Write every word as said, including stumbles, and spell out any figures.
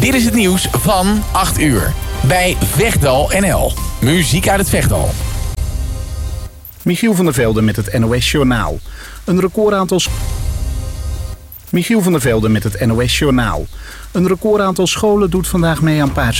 Dit is het nieuws van acht uur. Bij Vechtdal N L. Muziek uit het Vechtdal. Michiel van der Velde met het N O S Journaal. Een recordaantal... Michiel van der Velde met het N O S Journaal. Een recordaantal scholen doet vandaag mee aan Paarse